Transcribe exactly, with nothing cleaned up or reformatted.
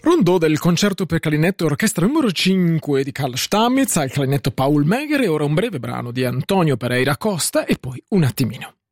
Rondò del concerto per clarinetto e orchestra numero cinque di Carl Stamitz al clarinetto Paul Meger, e ora un breve brano di Antonio Pereira Costa e poi un attimino.